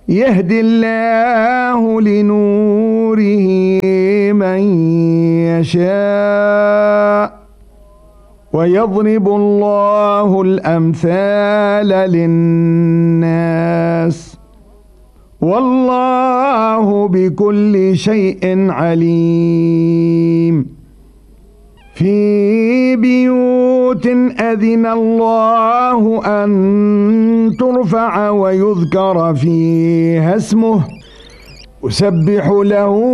يهدي الله لنوره من يشاء ويضرب الله الأمثال للناس والله بكل شيء عليم. في بيوت أذن الله أن ترفع ويذكر فيها اسمه يسبح له